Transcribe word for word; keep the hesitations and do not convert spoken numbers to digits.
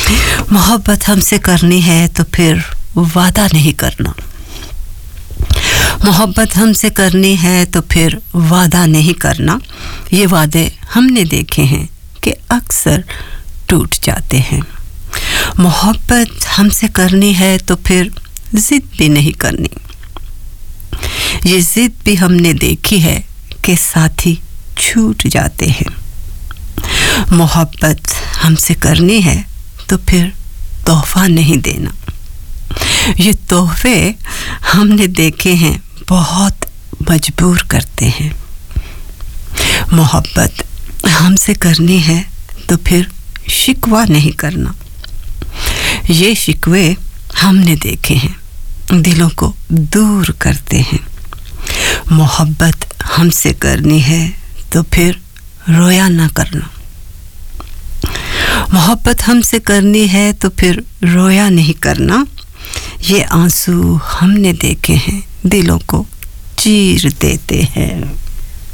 मोहब्बत हमसे करनी है तो फिर वादा नहीं करना, मोहब्बत हमसे करनी है तो फिर वादा नहीं करना। ये वादे हमने देखे हैं कि अक्सर टूट जाते हैं। मोहब्बत हमसे करनी है तो फिर ज़िद भी नहीं करनी, ये ज़िद भी हमने देखी है कि साथी छूट जाते हैं। मोहब्बत हमसे करनी है तो फिर तोहफ़ा नहीं देना, ये तोहफ़े हमने देखे हैं बहुत मजबूर करते हैं। मोहब्बत हमसे करनी है तो फिर शिकवा नहीं करना, ये शिकवे हमने देखे हैं दिलों को दूर करते हैं। मोहब्बत हमसे करनी है तो फिर रोया ना करना, मोहब्बत हमसे करनी है तो फिर रोया नहीं करना। ये आंसू हमने देखे हैं दिलों को चीर देते हैं।